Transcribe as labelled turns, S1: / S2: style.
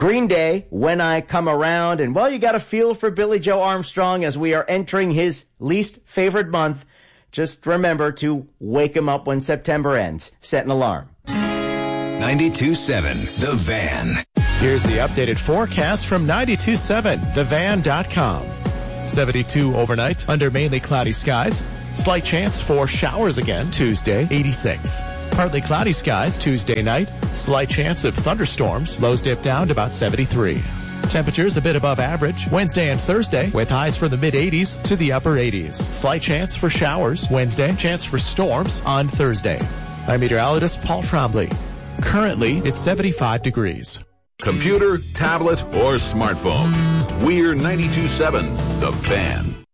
S1: Green Day, When I Come Around. And, well, you got a feel for Billy Joe Armstrong as we are entering his least favorite month. Just remember to wake him up when September ends. Set an alarm.
S2: 92.7 The Van.
S3: Here's the updated forecast from 92.7thevan.com. 72 overnight under mainly cloudy skies. Slight chance for showers again Tuesday, 86. Partly cloudy skies Tuesday night. Slight chance of thunderstorms. Lows dip down to about 73. Temperatures a bit above average Wednesday and Thursday with highs from the mid-80s to the upper 80s. Slight chance for showers Wednesday. Chance for storms on Thursday. I'm meteorologist Paul Trombley. Currently, it's 75 degrees.
S4: Computer, tablet, or smartphone. We're 92.7 The Van.